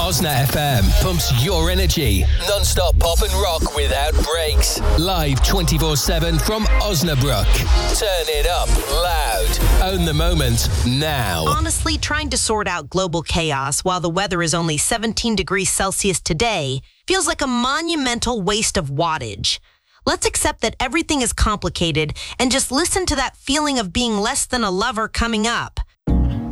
Osna FM pumps your energy. Non-stop pop and rock without breaks. Live 24/7 from Osnabrück. Turn it up loud. Own the moment now. Honestly, trying to sort out global chaos while the weather is only 17 degrees Celsius today feels like a monumental waste of wattage. Let's accept that everything is complicated and just listen to that feeling of being less than a lover coming up.